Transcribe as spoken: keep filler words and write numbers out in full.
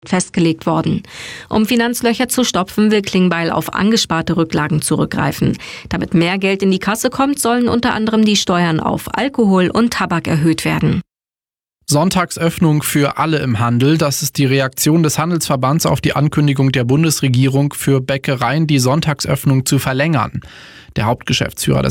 festgelegt worden. Um Finanzlöcher zu stopfen, will Klingbeil auf angesparte Rücklagen zurückgreifen. Damit mehr Geld in die Kasse kommt, sollen unter anderem die Steuern auf Alkohol und Tabak erhöht werden. Sonntagsöffnung für alle im Handel. Das ist die Reaktion des Handelsverbands auf die Ankündigung der Bundesregierung, für Bäckereien die Sonntagsöffnung zu verlängern. Der Hauptgeschäftsführer des